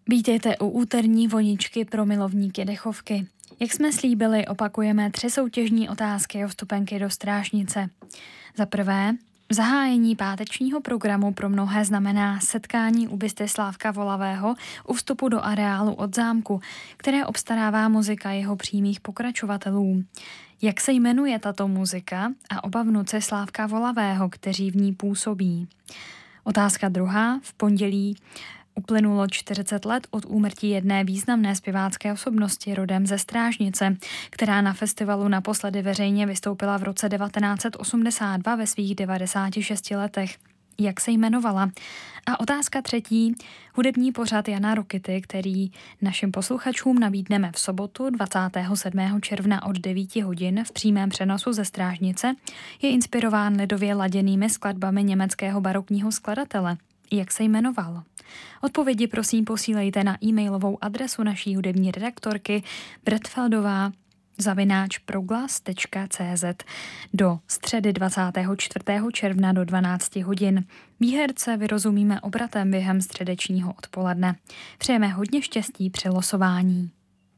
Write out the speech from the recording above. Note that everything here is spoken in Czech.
Vítejte u úterní voničky pro milovníky dechovky. Jak jsme slíbili, opakujeme 3 soutěžní otázky o vstupenky do Strážnice. Za prvé, zahájení pátečního programu pro mnohé znamená setkání u busty Slávka Volavého u vstupu do areálu od zámku, které obstarává muzika jeho přímých pokračovatelů. Jak se jmenuje tato muzika a oba vnuci Slávka Volavého, kteří v ní působí? Otázka druhá. V pondělí uplynulo 40 let od úmrtí jedné významné zpěvácké osobnosti rodem ze Strážnice, která na festivalu naposledy veřejně vystoupila v roce 1982 ve svých 96 letech. Jak se jmenovala? A otázka třetí. Hudební pořad Jana Rokity, který našim posluchačům nabídneme v sobotu 27. června od 9 hodin v přímém přenosu ze Strážnice, je inspirován lidově laděnými skladbami německého barokního skladatele. Jak se jmenoval? Odpovědi prosím posílejte na e-mailovou adresu naší hudební redaktorky bretfeldová@proglas.cz do středy 24. června do 12 hodin. Výherce vyrozumíme obratem během středečního odpoledne. Přejeme hodně štěstí při losování.